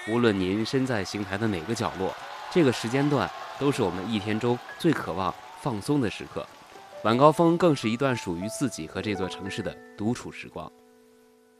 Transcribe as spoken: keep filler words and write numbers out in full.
无论您身在邢台的哪个角落，这个时间段都是我们一天中最渴望放松的时刻。晚高峰更是一段属于自己和这座城市的独处时光。